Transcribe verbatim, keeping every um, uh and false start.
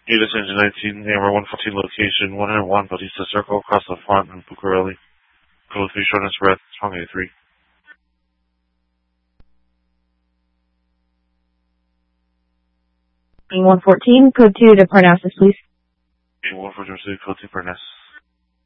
Aegis Engine nineteen, Amber one fourteen location, one oh one Bautista Circle, across the front in Bucareli. Code three, shortness breath, Hong A three. one fourteen, code two to Parnassus, please. one fourteen, code two Parnassus.